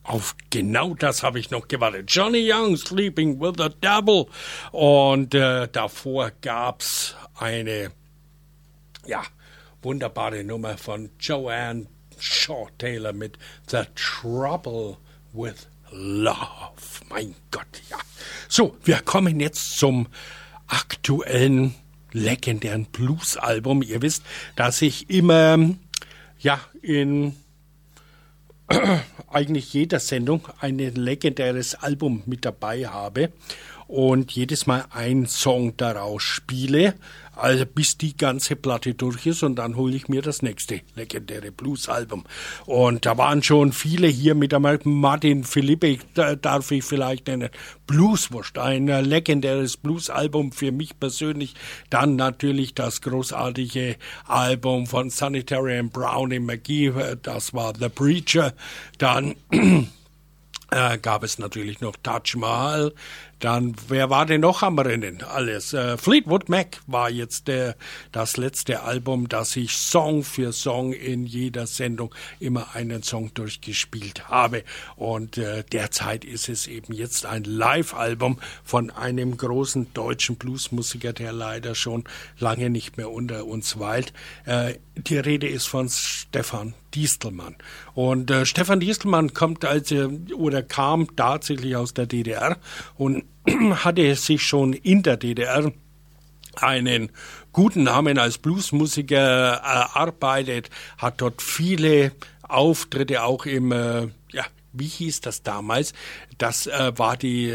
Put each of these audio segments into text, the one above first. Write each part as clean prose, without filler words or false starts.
auf genau das habe ich noch gewartet. Johnny Young, Sleeping with the Devil. Und davor gab's eine, ja, wunderbare Nummer von Joanne Shaw Taylor mit The Trouble with Love. Mein Gott, ja. So, wir kommen jetzt zum aktuellen legendären Blues-Album. Ihr wisst, dass ich immer, ja, in eigentlich jeder Sendung ein legendäres Album mit dabei habe und jedes Mal einen Song daraus spiele, also bis die ganze Platte durch ist, und dann hole ich mir das nächste legendäre Blues-Album. Und da waren schon viele hier mit dabei. Martin Philippe, da darf ich vielleicht nennen. Blueswurst, ein legendäres Blues-Album für mich persönlich. Dann natürlich das großartige Album von Sanitary and Brownie McGee, das war The Preacher. Dann gab es natürlich noch Taj Mahal. Dann, wer war denn noch am Rennen? Alles. Fleetwood Mac war jetzt das letzte Album, das ich Song für Song in jeder Sendung immer einen Song durchgespielt habe. Und derzeit ist es eben jetzt ein Live-Album von einem großen deutschen Bluesmusiker, der leider schon lange nicht mehr unter uns weilt. Die Rede ist von Stefan Distelmann. Und Stefan Distelmann kam tatsächlich aus der DDR und hatte sich schon in der DDR einen guten Namen als Bluesmusiker erarbeitet, hat dort viele Auftritte auch im, wie hieß das damals? Das war die,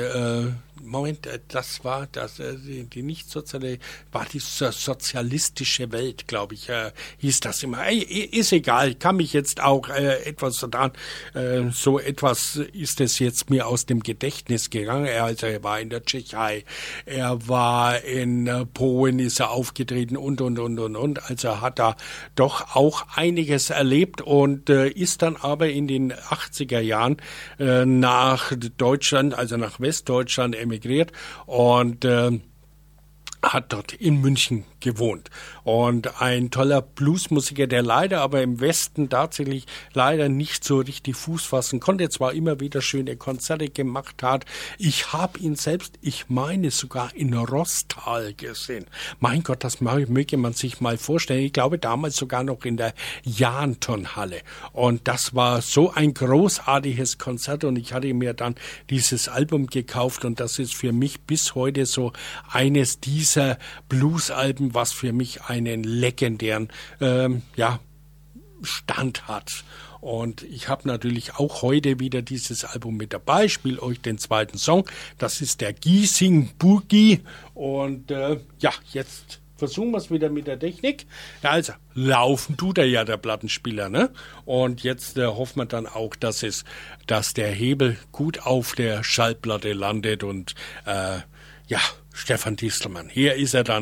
die nicht soziale, war die sozialistische Welt, glaube ich, hieß das immer. Ist egal, kann mich jetzt auch etwas daran, so etwas ist es jetzt mir aus dem Gedächtnis gegangen. Er war in der Tschechei, er war in Polen, ist er aufgetreten und. Also er hat da doch auch einiges erlebt und ist dann aber in den 80er Jahren nach Deutschland, also nach Westdeutschland emigriert und hat dort in München gewohnt. Und ein toller Bluesmusiker, der leider aber im Westen tatsächlich leider nicht so richtig Fuß fassen konnte, zwar immer wieder schöne Konzerte gemacht hat. Ich habe ihn selbst, ich meine sogar in Rosstal gesehen. Mein Gott, das möge man sich mal vorstellen. Ich glaube damals sogar noch in der Jahntonhalle. Und das war so ein großartiges Konzert und ich hatte mir dann dieses Album gekauft und das ist für mich bis heute so eines dieser Blues-Alben, was für mich einen legendären Stand hat. Und ich habe natürlich auch heute wieder dieses Album mit dabei. Ich spiele euch den zweiten Song. Das ist der Giesing Boogie. Und jetzt versuchen wir es wieder mit der Technik. Ja, also laufen tut er ja, der Plattenspieler, ne? Und jetzt hoffen wir dann auch, dass der Hebel gut auf der Schallplatte landet und Stefan Distelmann. Hier ist er dann.